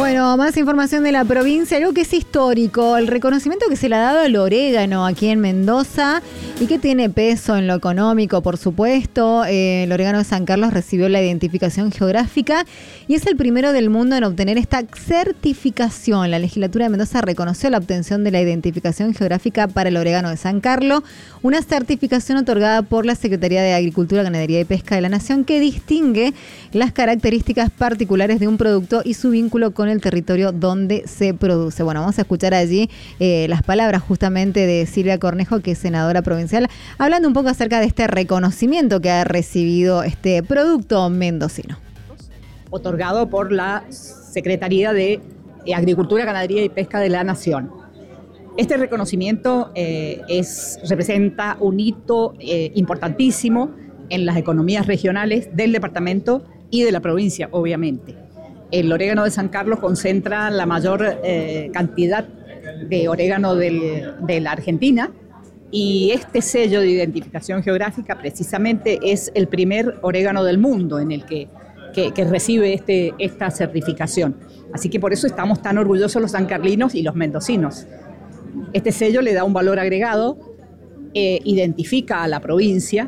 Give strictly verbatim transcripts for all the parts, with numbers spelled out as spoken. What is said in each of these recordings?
Bueno, más información de la provincia, algo que es histórico, el reconocimiento que se le ha dado al orégano aquí en Mendoza y que tiene peso en lo económico, por supuesto. Eh, el orégano de San Carlos recibió la identificación geográfica y es el primero del mundo en obtener esta certificación. La legislatura de Mendoza reconoció la obtención de la identificación geográfica para el orégano de San Carlos, una certificación otorgada por la Secretaría de Agricultura, Ganadería y Pesca de la Nación que distingue las características particulares de un producto y su vínculo con el territorio donde se produce. Bueno, vamos a escuchar allí eh, las palabras justamente de Silvia Cornejo, que es senadora provincial, hablando un poco acerca de este reconocimiento que ha recibido este producto mendocino. Otorgado por la Secretaría de Agricultura, Ganadería y Pesca de la Nación. Este reconocimiento eh, es, representa un hito eh, importantísimo en las economías regionales del departamento y de la provincia, obviamente. El orégano de San Carlos concentra la mayor eh, cantidad de orégano del, de la Argentina y este sello de identificación geográfica precisamente es el primer orégano del mundo en el que, que, que recibe este, esta certificación. Así que por eso estamos tan orgullosos los sancarlinos y los mendocinos. Este sello le da un valor agregado, eh, identifica a la provincia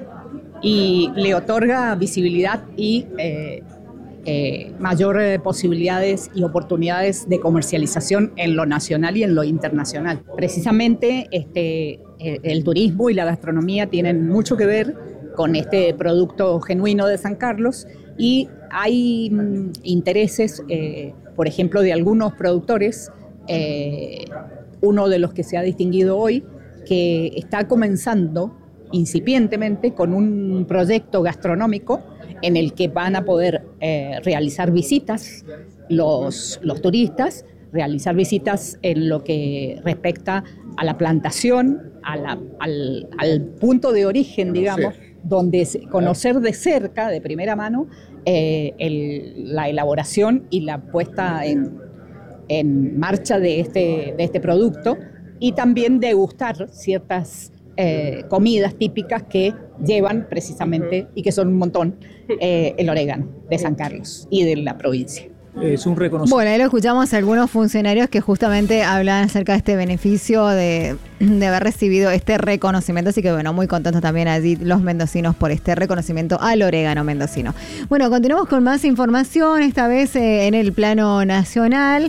y le otorga visibilidad y eh, eh, mayor eh, posibilidades y oportunidades de comercialización en lo nacional y en lo internacional. Precisamente este, el, el turismo y la gastronomía tienen mucho que ver con este producto genuino de San Carlos y hay mm, intereses, eh, por ejemplo, de algunos productores, eh, uno de los que se ha distinguido hoy, que está comenzando incipientemente con un proyecto gastronómico en el que van a poder eh, realizar visitas los, los turistas, realizar visitas en lo que respecta a la plantación, a la, al, al punto de origen, digamos, donde conocer de cerca, de primera mano, eh, el, la elaboración y la puesta en, en marcha de este, de este producto y también degustar ciertas Eh, comidas típicas que llevan precisamente, y que son un montón, eh, el orégano de San Carlos y de la provincia. Es un reconocimiento. Bueno, ahí lo escuchamos a algunos funcionarios que justamente hablan acerca de este beneficio de, de haber recibido este reconocimiento, así que bueno, muy contentos también allí los mendocinos por este reconocimiento al orégano mendocino. Bueno, continuamos con más información, esta vez eh, en el plano nacional.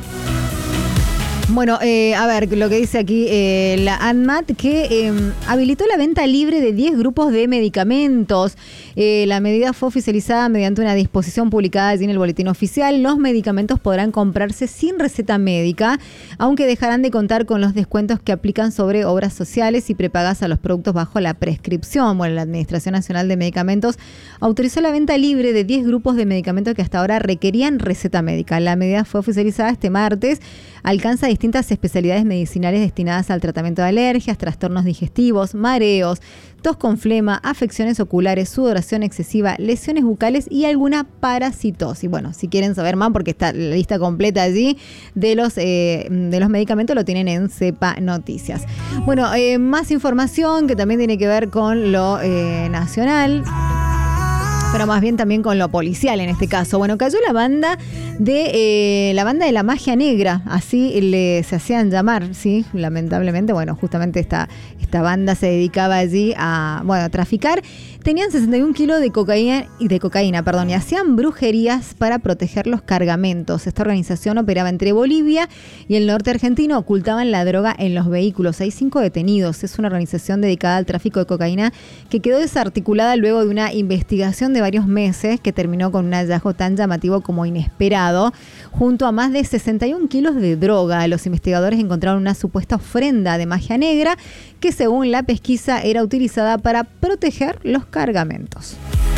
Bueno, eh, a ver, lo que dice aquí eh, la ANMAT, que eh, habilitó la venta libre de diez grupos de medicamentos. Eh, la medida fue oficializada mediante una disposición publicada allí en el Boletín Oficial. Los medicamentos podrán comprarse sin receta médica, aunque dejarán de contar con los descuentos que aplican sobre obras sociales y prepagas a los productos bajo la prescripción. Bueno, la Administración Nacional de Medicamentos autorizó la venta libre de diez grupos de medicamentos que hasta ahora requerían receta médica. La medida fue oficializada este martes. Alcanza distintas especialidades medicinales destinadas al tratamiento de alergias, trastornos digestivos, mareos, tos con flema, afecciones oculares, sudoración excesiva, lesiones bucales y alguna parasitosis. Bueno, si quieren saber más, porque está la lista completa allí de los, eh, de los medicamentos, lo tienen en Cepa Noticias. Bueno, eh, más información que también tiene que ver con lo eh, nacional, pero más bien también con lo policial en este caso. Bueno, cayó la banda de eh, la banda de la magia negra, así le, se hacían llamar, sí, lamentablemente. Bueno, justamente esta, esta banda se dedicaba allí a, bueno, a traficar. Tenían sesenta y un kilos de cocaína, de cocaína, perdón, y hacían brujerías para proteger los cargamentos. Esta organización operaba entre Bolivia y el norte argentino, ocultaban la droga en los vehículos. Hay cinco detenidos. Es una organización dedicada al tráfico de cocaína que quedó desarticulada luego de una investigación de varios meses que terminó con un hallazgo tan llamativo como inesperado. Junto a más de sesenta y un kilos de droga, los investigadores encontraron una supuesta ofrenda de magia negra que, según la pesquisa, era utilizada para proteger los cargamentos.